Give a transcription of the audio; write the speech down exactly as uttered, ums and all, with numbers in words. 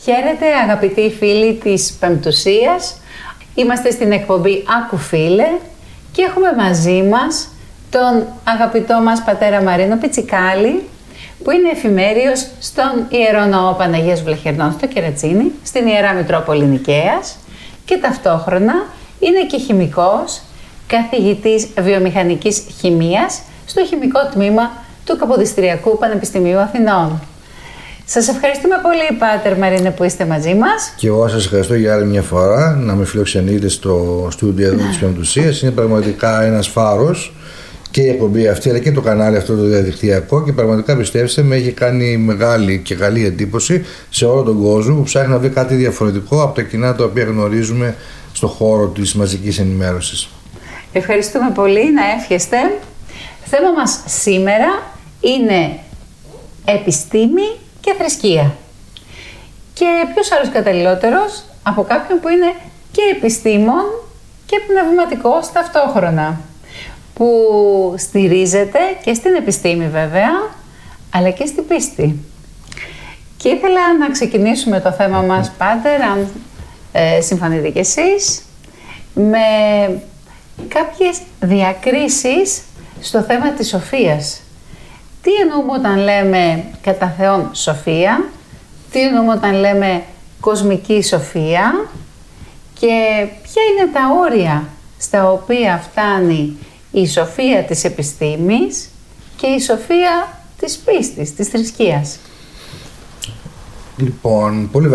Χαίρετε αγαπητοί φίλοι της Πεμπτουσίας. Είμαστε στην εκπομπή Άκου Φίλε και έχουμε μαζί μας τον αγαπητό μας πατέρα Μαρίνο Πιτσικάλη, που είναι εφημέριος στον Ιερό Ναό Παναγίας Βλαχερνών στο Κερατσίνι, στην Ιερά Μητρόπολη Νικαίας, και ταυτόχρονα είναι και χημικός, καθηγητής βιομηχανικής χημείας στο χημικό τμήμα του Καποδιστριακού Πανεπιστημίου Αθηνών. Σας ευχαριστούμε πολύ, Πάτερ Μαρίνε, που είστε μαζί μας. Και εγώ σας ευχαριστώ για άλλη μια φορά να με φιλοξενείτε στο στούντιο εδώ της Πεμπτουσίας. Είναι πραγματικά ένας φάρος και η εκπομπή αυτή, αλλά και το κανάλι αυτό το διαδικτυακό, και πραγματικά, πιστέψτε με, έχει κάνει μεγάλη και καλή εντύπωση σε όλο τον κόσμο που ψάχνει να βρει κάτι διαφορετικό από τα κοινά τα οποία γνωρίζουμε στον χώρο της μαζικής ενημέρωσης. Ευχαριστούμε πολύ, να εύχεστε. Θέμα μας σήμερα είναι επιστήμη και θρησκεία. Και ποιος άλλος καταλληλότερος από κάποιον που είναι και επιστήμον και πνευματικός ταυτόχρονα, που στηρίζεται και στην επιστήμη βέβαια, αλλά και στην πίστη. Και ήθελα να ξεκινήσουμε το θέμα μας, Πάτερ, αν ε, συμφωνείτε κι εσείς, με κάποιες διακρίσεις στο θέμα της σοφίας. Τι εννοούμε όταν λέμε κατά Θεόν σοφία, τι εννοούμε όταν λέμε κοσμική σοφία, και ποια είναι τα όρια στα οποία φτάνει η σοφία της επιστήμης και η σοφία της πίστης, της θρησκείας. Λοιπόν, πολύ